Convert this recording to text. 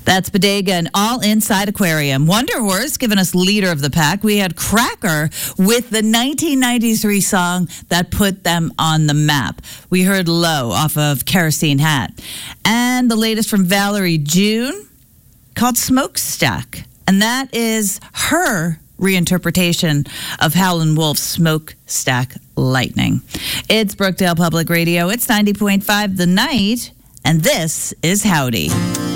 That's Bodega and All Inside Aquarium. Wonder Horse giving us leader of the pack. We had Cracker with the 1993 song that put them on the map. We heard Low off of Kerosene Hat. And the latest from Valerie June called Smokestack. And that is her reinterpretation of Howlin' Wolf's Smokestack Lightning. It's Brookdale Public Radio. It's 90.5 The Night. And this is Howdy.